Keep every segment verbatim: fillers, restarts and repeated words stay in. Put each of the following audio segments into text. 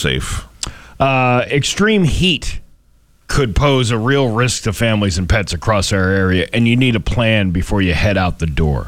safe? Uh, extreme heat could pose a real risk to families and pets across our area, and you need a plan before you head out the door.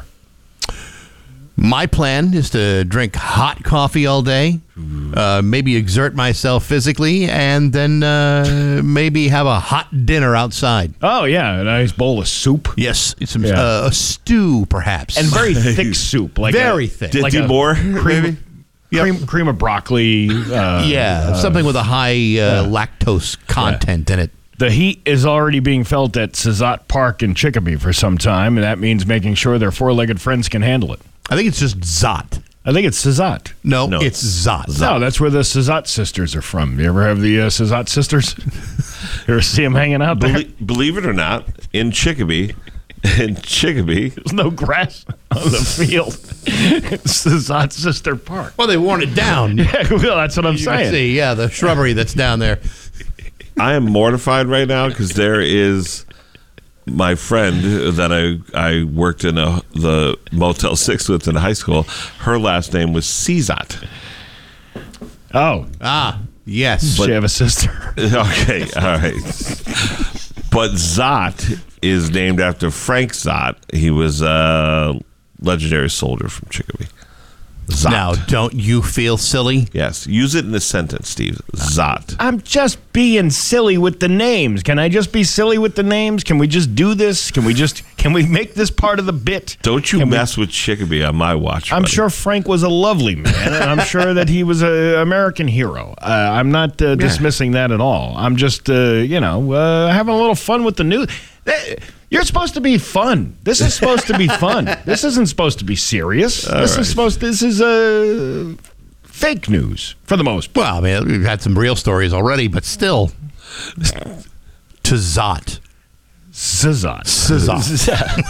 My plan is to drink hot coffee all day, uh, maybe exert myself physically, and then uh, maybe have a hot dinner outside. Oh, yeah, a nice bowl of soup. Yes, some Yeah. uh, a stew, perhaps. And very thick soup. like Very a, thick. Did Like do a more? Cream, cream, cream of broccoli. Uh, yeah, something with a high uh, lactose content in it. The heat is already being felt at Sazat Park in Chicopee for some time, and that means making sure their four-legged friends can handle it. I think it's just Zot. I think it's Sazat. No, No, it's Zot. No, that's where the Sazat sisters are from. You ever have the uh, Sazat sisters? You ever see them hanging out there? Belie- believe it or not, in Chicopee, in Chicopee, There's no grass on the field. It's Sazat Sister Park. Well, they worn it down. Yeah, well, that's what I'm You can saying. see, yeah, the shrubbery that's down there. I am mortified right now because there is my friend that I I worked in a, the Motel six with in high school. Her last name was Cezat. Oh, Ah, yes. does she have a sister? Okay, all right. But Zot is named after Frank Zot. He was a legendary soldier from Chicopee. Zot. Now, don't you feel silly? Yes, use it in a sentence, Steve. Zot. I'm just being silly with the names. Can I just be silly with the names? Can we just do this? Can we just can we make this part of the bit? Don't you Can we- mess with Chicopee on my watch. I'm buddy. sure Frank was a lovely man, and I'm sure that he was an American hero. Uh, I'm not uh, dismissing that at all. I'm just, uh, you know, uh, having a little fun with the news. That- You're supposed to be fun. This is supposed to be fun. This isn't supposed to be serious. this right. is supposed. This is uh, fake news for the most part. Well, I mean, we've had some real stories already, but still. To Zot. Zazat. Zot.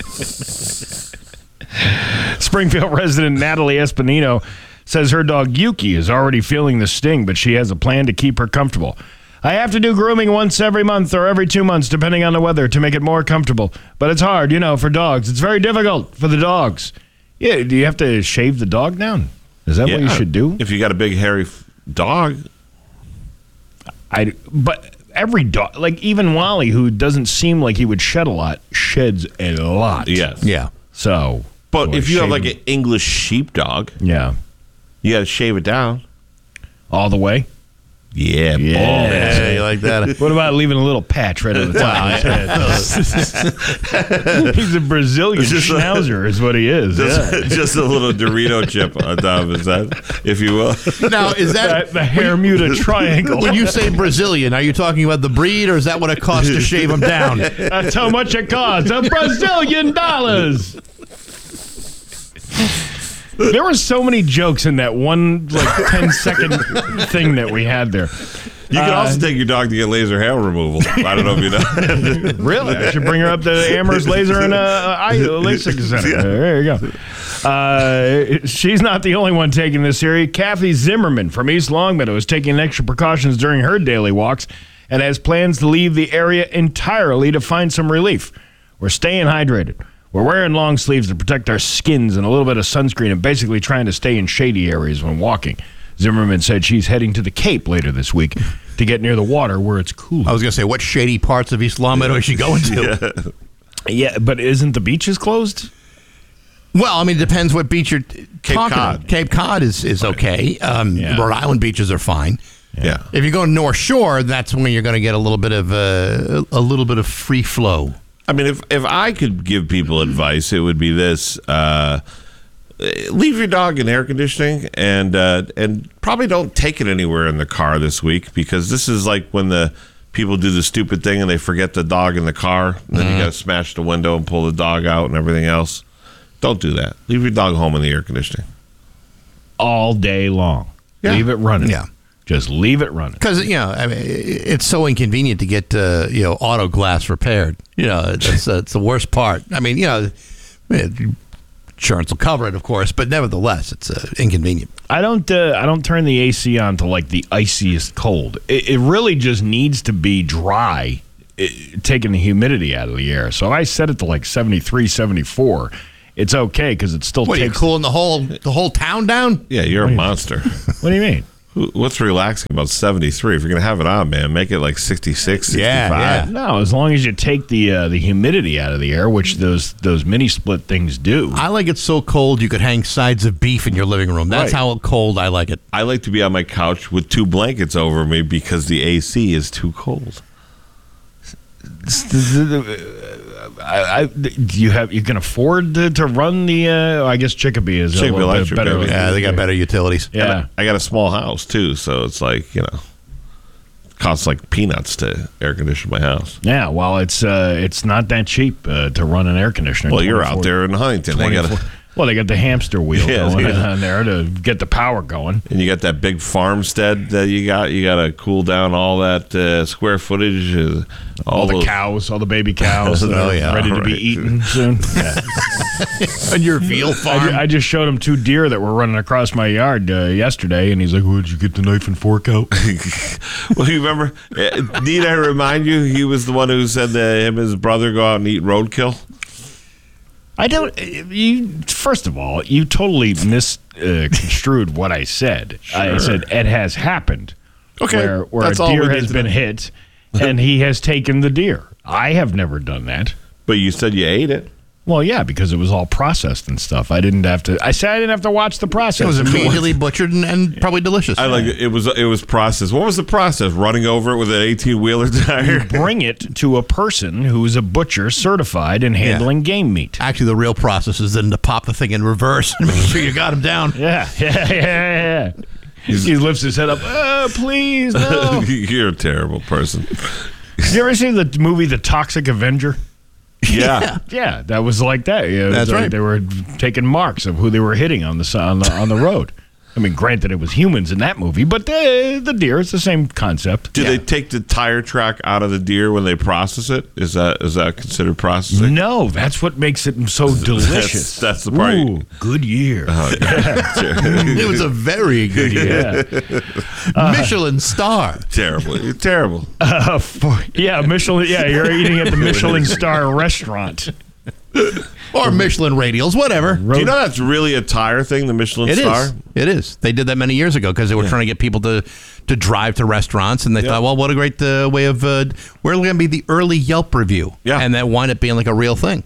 Springfield resident Natalie Espinino says her dog Yuki is already feeling the sting, but she has a plan to keep her comfortable. I have to do grooming once every month or every two months, depending on the weather, to make it more comfortable. But it's hard, you know, for dogs. It's very difficult for the dogs. Yeah, do you have to shave the dog down? Is that what you Yeah, should do? If you got a big hairy f- dog, I, but every dog, like even Wally, who doesn't seem like he would shed a lot, sheds a lot. yes. Yeah. So, But do I if you have shave like him? an English sheepdog, yeah, you got to shave it down. all the way. Yeah, Yeah. ball. Yeah, you like that? What about leaving a little patch right on the top of his head? He's a Brazilian Just a- schnauzer is what he is. Just, Yeah. just a little Dorito chip on top of his head, if you will. Now, is that... The, the Hermuda triangle. When you say Brazilian, are you talking about the breed, or is that what it costs to shave them down? That's how much it costs. A Brazilian dollars. There were so many jokes in that one like ten second thing that we had there. You can Uh, also take your dog to get laser hair removal. I don't know if you know. Really? I should bring her up to Amherst Laser and uh, eye LASIK Center. Yeah. There you go. Uh, she's not the only one taking this seriously. Kathy Zimmerman from East Longmeadow is taking extra precautions during her daily walks and has plans to leave the area entirely to find some relief. We're staying hydrated. We're wearing long sleeves to protect our skins and a little bit of sunscreen and basically trying to stay in shady areas when walking. Zimmerman said she's heading to the Cape later this week to get near the water where it's cooler. I was going to say, what shady parts of East Longmeadow is she going to? Yeah, yeah, but isn't the beaches closed? Well, I mean, it depends what beach you're t- Cape talking Cod. about. Cape Cod is, is okay. Um, Yeah. Rhode Island beaches are fine. Yeah. If you go to North Shore, that's when you're going to get a little bit of uh, a little bit of free flow. I mean, if if I could give people advice, it would be this: uh, leave your dog in air conditioning, and uh, and probably don't take it anywhere in the car this week, because this is like when the people do the stupid thing and they forget the dog in the car, and then you got to smash the window and pull the dog out and everything else. Don't do that. Leave your dog home in the air conditioning. All day long. Yeah. Leave it running. Yeah. Just leave it running. Because, you know, I mean, it's so inconvenient to get, uh, you know, auto glass repaired. You know, it's, uh, it's the worst part. I mean, you know, insurance will cover it, of course, but nevertheless, it's uh, inconvenient. I don't. Uh, I don't turn the A C on to like the iciest cold. It, it really just needs to be dry, it, taking the humidity out of the air. So I set it to like seventy-three, seventy-four. It's okay because it still What, are you takes. cooling the whole the whole town down? Yeah, you're a monster. What do you mean? What's relaxing about seventy-three? If you're going to have it on, man, make it like sixty-six, Yeah, sixty-five. yeah. No, as long as you take the uh, the humidity out of the air, which those those mini split things do. I like it so cold you could hang sides of beef in your living room. That's Right. how cold I like it. I like to be on my couch with two blankets over me because the A C is too cold. I, I, do you have you can afford to, to run the? Uh, I guess Chicopee is Chicopee a little bit Electric, better. baby. Yeah, they got better utilities. Yeah. I got a small house too, so it's like, you know, it costs like peanuts to air condition my house. Yeah, well, it's uh, it's not that cheap uh, to run an air conditioner. Well, you're out twenty-four there in Huntington. They got twenty-four Well, they got the hamster wheel Yeah, going yeah. on there to get the power going. and you got that big farmstead that you got. You got to cool down all that uh, square footage. Uh, all, All the those- cows, all the baby cows that Oh, are yeah. ready to be Right. eaten soon. Yeah. On your veal I, farm. ju- I just showed him two deer that were running across my yard uh, yesterday, and he's like, "Oh, did you get the knife and fork out?" Well, you remember? Uh, need I remind you? He was the one who said that him and his brother go out and eat roadkill. I don't. You first of all, you totally misconstrued uh, what I said. I Sure. said it has happened. Okay, where, where that's a all we deer need has to been know. hit, and he has taken the deer. I have never done that. But you said you ate it. Well, yeah, because it was all processed and stuff. I didn't have to. I said I didn't have to watch the process. It was immediately butchered and, and probably delicious. I like it. It was it was processed. What was the process? Running over it with an eighteen wheeler tire. Bring it to a person who's a butcher certified in handling game meat. Actually, the real process is then to pop the thing in reverse and make sure you got him down. Yeah, yeah, yeah, yeah. He lifts his head up. Oh, please, no. You're a terrible person. Did you ever see the movie The Toxic Avenger? Yeah. Yeah, that was like that. Yeah, That's they, right. They were taking marks of who they were hitting on the si- on the, on the road. I mean, granted, it was humans in that movie, but the, the deer, it's the same concept. Do Yeah. they take the tire track out of the deer when they process it? Is that is that considered processing? No, that's what makes it so delicious. that's the part you- Ooh, good year. It was a very good year. Yeah. Michelin star. Terrible. You're terrible. Uh, for, yeah, Michelin. Yeah, you're eating at the Michelin star restaurant. Or Michelin radials, whatever. Do you know that's really a tire thing, the Michelin It star? is. It is. They did that many years ago because they were trying to get people to, to drive to restaurants, and they Yeah. thought, well, what a great uh, way of uh, we're going to be the early Yelp review, Yeah. and that wound up being like a real thing.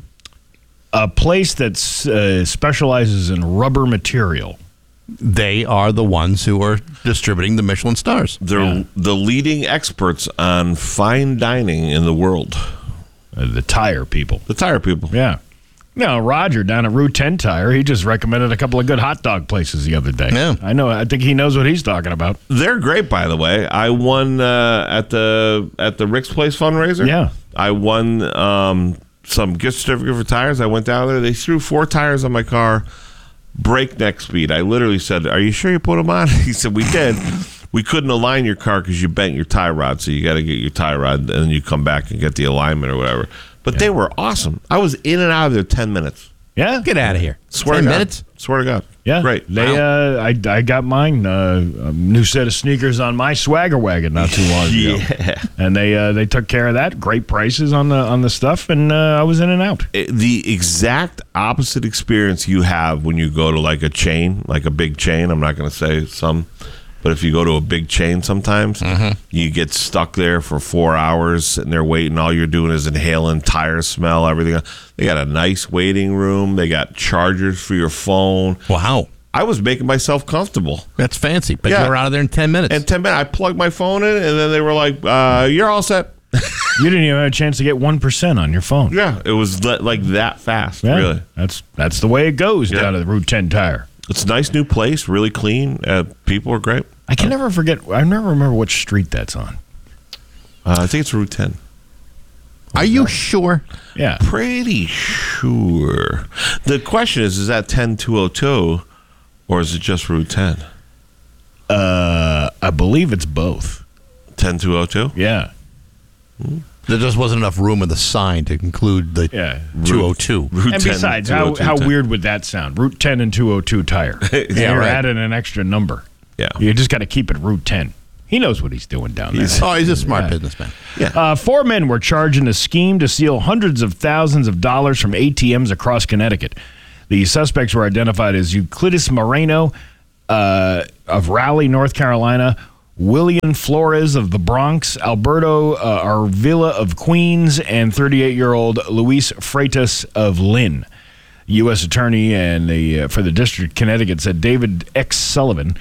A place that uh, specializes in rubber material. They are the ones who are distributing the Michelin stars. They're Yeah. the leading experts on fine dining in the world. Uh, the tire people. The tire people. Yeah. No, Roger down at Route ten Tire, he just recommended a couple of good hot dog places the other day. Yeah. I know. I think he knows what he's talking about. They're great, by the way. I won uh, at the at the Rick's Place fundraiser. Yeah. I won um, some gift certificate for tires. I went down there. They threw four tires on my car, breakneck speed. I literally said, "Are you sure you put them on?" He said, "We did. We couldn't align your car because you bent your tie rod, so you got to get your tie rod, and then you come back and get the alignment or whatever." But they were awesome. I was in and out of there ten minutes. Yeah. Get out of here. Swear Ten to God. minutes? Swear to God. Yeah. Great. They, Wow. uh, I, I got mine, uh, a new set of sneakers on my Swagger wagon not too long ago. Yeah. And they uh, they took care of that. Great prices on the on the stuff, and uh, I was in and out. It- the exact opposite experience you have when you go to like a chain, like a big chain. I'm not going to say some, but if you go to a big chain sometimes, you get stuck there for four hours sitting there waiting. All you're doing is inhaling tire smell, everything. They got a nice waiting room. They got chargers for your phone. Wow. I was making myself comfortable. That's fancy. But Yeah. you were out of there in ten minutes. And ten minutes, I plugged my phone in, and then they were like, uh, "You're all set." You didn't even have a chance to get one percent on your phone. Yeah, it was li- like that fast. Yeah. Really, That's that's the way it goes Yeah. down at the Route ten Tire. it's a nice new place, really clean. Uh, people are great. I can never forget. I never remember which street that's on. Uh, I think it's Route ten. Are you sure? Yeah. Pretty sure. The question is: is that ten two oh two, or is it just Route ten? Uh, I believe it's both. Ten two oh two. Yeah. There just wasn't enough room in the sign to include the Yeah. two oh two. Route And ten, besides, how, 202, how 10. weird would that sound? Route ten and two oh two Tire. Yeah, You're right. adding an extra number. Yeah. You just got to keep it Route ten. He knows what he's doing down there. He's- Oh, he's a smart Yeah. businessman. Uh, four men were charged in a scheme to steal hundreds of thousands of dollars from A T Ms across Connecticut. The suspects were identified as Euclides Moreno, uh, of Raleigh, North Carolina, William Flores of the Bronx, Alberto uh, Arvila of Queens, and thirty-eight-year-old Luis Freitas of Lynn. U S attorney and the uh, for the District of Connecticut said David X. Sullivan,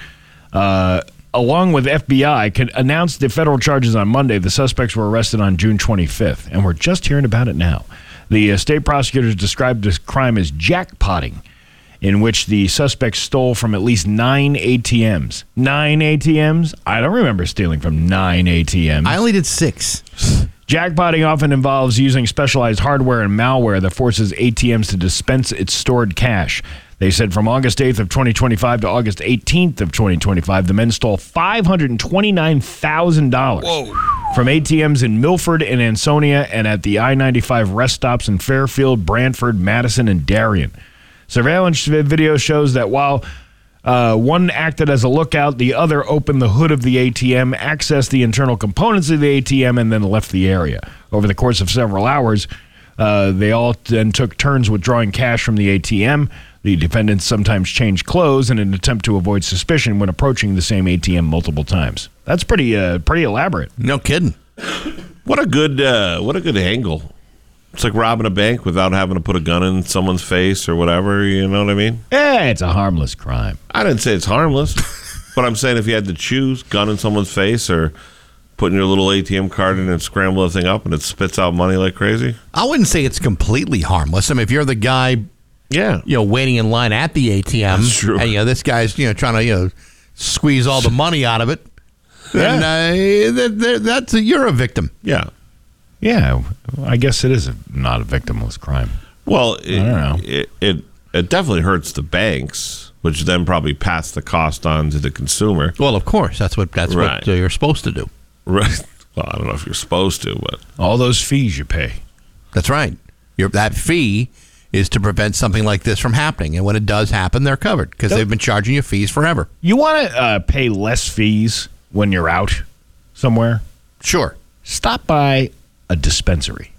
uh, along with F B I, could announce the federal charges on Monday. The suspects were arrested on June twenty-fifth, and we're just hearing about it now. The uh, state prosecutors described this crime as jackpotting, in which the suspects stole from at least nine A T Ms. Nine A T Ms? I don't remember stealing from nine A T Ms. I only did six. Jackpotting often involves using specialized hardware and malware that forces A T Ms to dispense its stored cash. They said from August eighth of twenty twenty-five to August eighteenth of twenty twenty-five, the men stole five hundred twenty-nine thousand dollars from A T Ms in Milford and Ansonia and at the I ninety-five rest stops in Fairfield, Brantford, Madison, and Darien. Surveillance video shows that while uh, one acted as a lookout, the other opened the hood of the A T M, accessed the internal components of the A T M, and then left the area. Over the course of several hours, uh, they all then took turns withdrawing cash from the A T M. The defendants sometimes changed clothes in an attempt to avoid suspicion when approaching the same A T M multiple times. That's pretty, uh, pretty elaborate. No kidding. What a good, uh, what a good angle. It's like robbing a bank without having to put a gun in someone's face or whatever. You know what I mean? Eh, it's a harmless crime. I didn't say it's harmless, but I'm saying if you had to choose gun in someone's face or putting your little A T M card in and scramble the thing up and it spits out money like crazy. I wouldn't say it's completely harmless. I mean, if you're the guy, yeah, you know, waiting in line at the A T M, That's true. and you know this guy's you know trying to you know squeeze all the money out of it, then uh, that, that, that's a, you're a victim. Yeah. Yeah, I guess it is a, not a victimless crime. Well, it, I don't know. It, it it definitely hurts the banks, which then probably pass the cost on to the consumer. Well, of course, that's what that's Right. what uh, you're supposed to do. Right. Well, I don't know if you're supposed to, but All those fees you pay. That's right. Your that fee is to prevent something like this from happening, and when it does happen, they're covered because they've been charging you fees forever. You want to uh, pay less fees when you're out somewhere? Sure, Stop by a dispensary.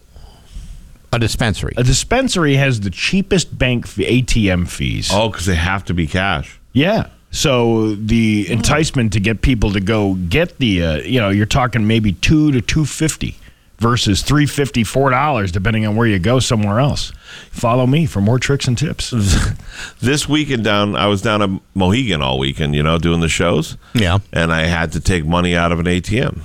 a dispensary. A dispensary has the cheapest bank fee, A T M fees. oh, because they have to be cash. Yeah. So the enticement to get people to go get the, uh, you know, you're talking maybe two to two fifty versus three fifty, four dollars, depending on where you go somewhere else. Follow me for more tricks and tips. This weekend down, I was down at Mohegan all weekend, you know, doing the shows. Yeah. And I had to take money out of an A T M.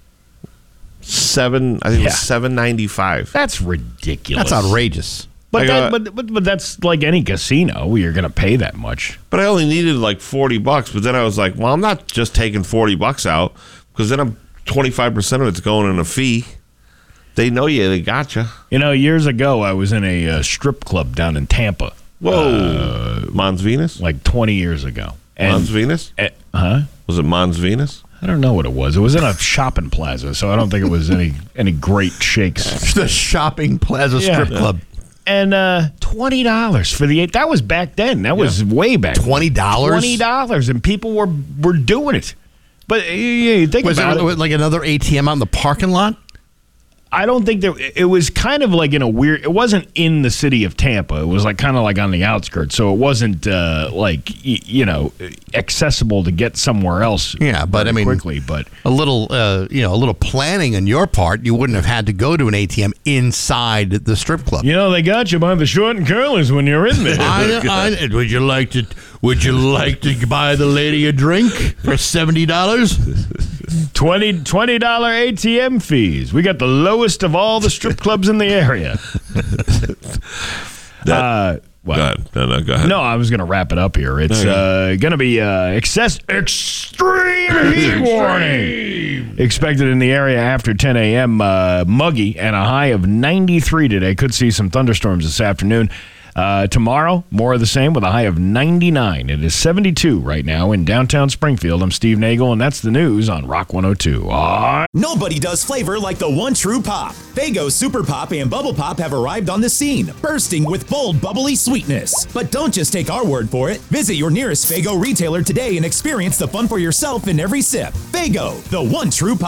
Seven, I think it Yeah. was seven ninety five. That's ridiculous. That's outrageous. But, I that, got- but, but but that's like any casino where you're going to pay that much. But I only needed like forty bucks. But then I was like, well, I'm not just taking forty bucks out because then I'm twenty-five percent of it's going in a fee. They know you. They got you. You know, years ago, I was in a uh, strip club down in Tampa. Whoa. Mons Venus? Like twenty years ago. And, Mons Venus? eh, huh? Was it Mons Venus? I don't know what it was. It was in a shopping plaza, so I don't think it was any any great shakes. The shopping plaza Yeah. strip club. And uh, twenty dollars for the eight. That was back then. That was way back. Twenty dollars. Twenty dollars, and people were were doing it. But uh, yeah, you think Was about it it. like another A T M out in the parking lot? I don't think there. It was kind of like in a weird. It wasn't in the city of Tampa. It was like kind of like on the outskirts. So it wasn't uh, like y- you know accessible to get somewhere else. Yeah, but very I mean- quickly. But A little, uh, you know, a little planning on your part. You wouldn't have had to go to an A T M inside the strip club. you know they got you by the short and curlers when you're in there. I, I, would you like to? Would you like to buy the lady a drink for seventy dollars? twenty dollar A T M fees. We got the lowest of all the strip clubs in the area. That, Uh, go well, ahead. No, no, go ahead. no, I was going to wrap it up here. It's uh, going to be uh, excess extreme heat warning expected in the area after ten a.m. Uh, muggy and a high of ninety-three today. Could see some thunderstorms this afternoon. Uh, tomorrow, more of the same with a high of ninety-nine. It is seventy-two right now in downtown Springfield. I'm Steve Nagel, and that's the news on Rock one oh two. Ah. Nobody does flavor like the one true pop. Faygo Super Pop and Bubble Pop have arrived on the scene, bursting with bold, bubbly sweetness. But don't just take our word for it. Visit your nearest Faygo retailer today and experience the fun for yourself in every sip. Faygo, the one true pop.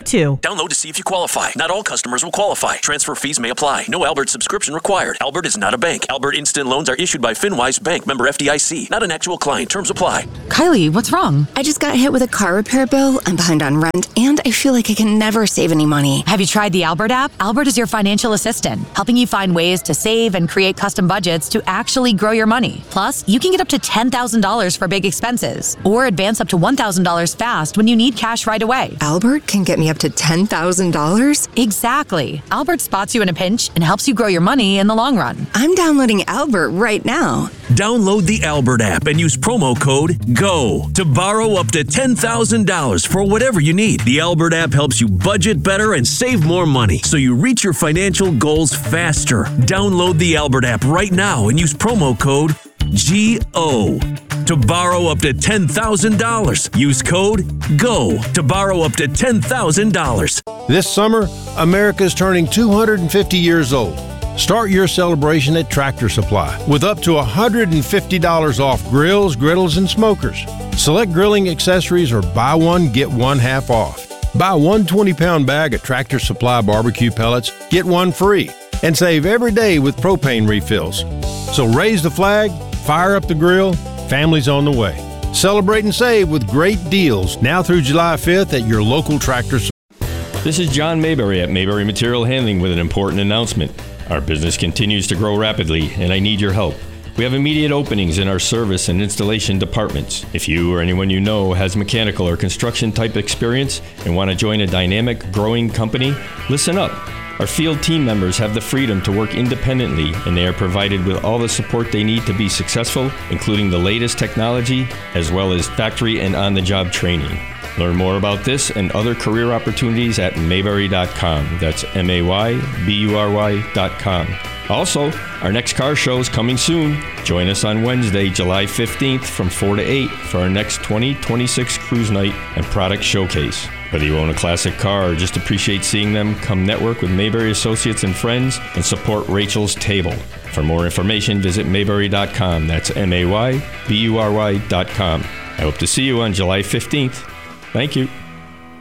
Two. Download to see if you qualify. Not all customers will qualify. Transfer fees may apply. No Albert subscription required. Albert is not a bank. Albert Instant Loans are issued by FinWise Bank, member F D I C. Not an actual client. Terms apply. Kylie, what's wrong? I just got hit with a car repair bill. I'm behind on rent, and I feel like I can never save any money. Have you tried the Albert app? Albert is your financial assistant, helping you find ways to save and create custom budgets to actually grow your money. Plus, you can get up to ten thousand dollars for big expenses, or advance up to one thousand dollars fast when you need cash right away. Albert can get me up to ten thousand dollars? Exactly. Albert spots you in a pinch and helps you grow your money in the long run. I'm downloading Albert right now. Download the Albert app and use promo code GO to borrow up to ten thousand dollars for whatever you need. The Albert app helps you budget better and save more money so you reach your financial goals faster. Download the Albert app right now and use promo code G O to borrow up to ten thousand dollars. Use code GO to borrow up to ten thousand dollars. This summer, America is turning two hundred fifty years old. Start your celebration at Tractor Supply with up to one hundred fifty dollars off grills, griddles, and smokers. Select grilling accessories or buy one, get one half off. Buy one twenty-pound bag of Tractor Supply barbecue pellets, get one free, and save every day with propane refills. So raise the flag, fire up the grill, family's on the way. Celebrate and save with great deals now through July fifth at your local Tractor Supply. This is John Mayberry at Mayberry Material Handling with an important announcement. Our business continues to grow rapidly, and I need your help. We have immediate openings in our service and installation departments. If you or anyone you know has mechanical or construction type experience and want to join a dynamic, growing company, listen up. Our field team members have the freedom to work independently, and they are provided with all the support they need to be successful, including the latest technology, as well as factory and on-the-job training. Learn more about this and other career opportunities at mayberry dot com. That's M A Y B U R Y dot com. Also, our next car show is coming soon. Join us on Wednesday, July fifteenth from four to eight for our next twenty twenty-six Cruise Night and Product Showcase. Whether you own a classic car or just appreciate seeing them, come network with Mayberry Associates and Friends and support Rachel's Table. For more information, visit mayberry dot com. That's M A Y B U R Y dot com. I hope to see you on July fifteenth. Thank you.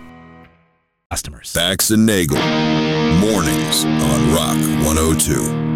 Customers. Bax and Nagel. Mornings on Rock one oh two.